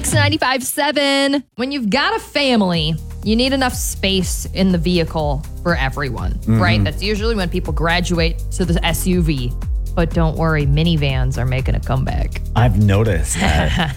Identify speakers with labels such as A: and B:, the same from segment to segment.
A: Mix 95.7. When you've got a family, you need enough space in the vehicle for everyone, right? That's usually when people graduate to the SUV. But don't worry, minivans are making a comeback.
B: I've noticed that.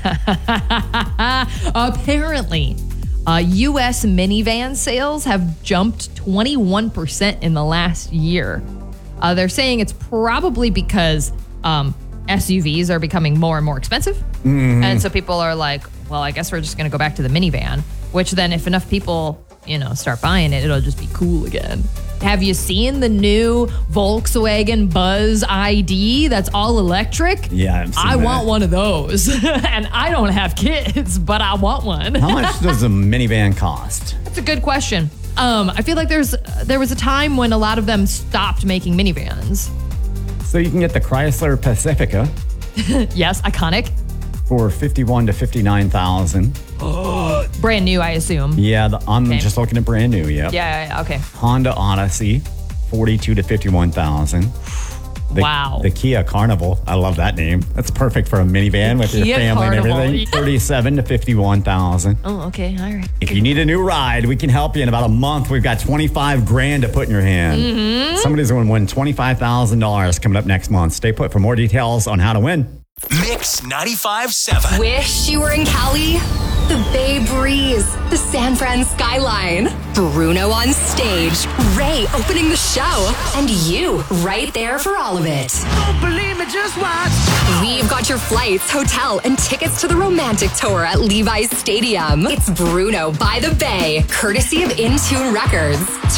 A: Apparently, U.S. minivan sales have jumped 21% in the last year. They're saying it's probably because SUVs are becoming more and more expensive. And so people are like, well, I guess we're just going to go back to the minivan, which then if enough people, start buying it, it'll just be cool again. Have you seen the new Volkswagen Buzz ID that's all electric?
B: Yeah, I've seen
A: I
B: that.
A: want one of those. And I don't have kids, but I want one.
B: How much does a minivan cost?
A: That's a good question. I feel like there was a time when a lot of them stopped making minivans.
B: So you can get the Chrysler Pacifica
A: Yes, iconic.
B: for $51,000 to $59,000.
A: Brand new, I assume.
B: Yeah, I'm just looking at brand new. Yep.
A: Yeah, okay.
B: Honda Odyssey, $42,000 to $51,000.
A: Wow.
B: The Kia Carnival, I love that name. That's perfect for a minivan with your
A: Kia
B: family
A: Carnival.
B: and everything. $37,000 to $51,000.
A: Oh, okay, all right.
B: If you need a new ride, we can help you in about a month. We've got $25,000 to put in your hand. Somebody's going to win $25,000 coming up next month. Stay put for more details on how to win.
C: Mix 95.7.
D: Wish you were in Cali? The Bay Breeze, the San Fran skyline, Bruno on stage, Ray opening the show, and you right there for all of it.
E: Don't believe me, just watch.
D: We've got your flights, hotel, and tickets to the romantic tour at Levi's Stadium. It's Bruno by the Bay, courtesy of Intune Records.